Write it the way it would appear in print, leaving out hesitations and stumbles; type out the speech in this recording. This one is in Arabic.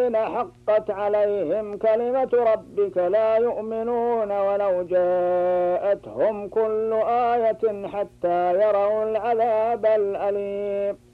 حقت عليهم كلمة ربك لا يؤمنون ولو جاءتهم كل آية حتى يروا العذاب الأليم.